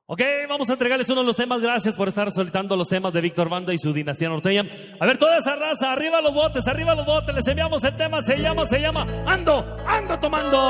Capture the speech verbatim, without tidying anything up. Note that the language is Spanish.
Ok, vamos a entregarles uno de los temas. Gracias por estar soltando los temas de Víctor Banda y su dinastía norteña. A ver, toda esa raza, arriba los botes, arriba los botes. Les enviamos el tema, se llama, se llama Ando, ando tomando.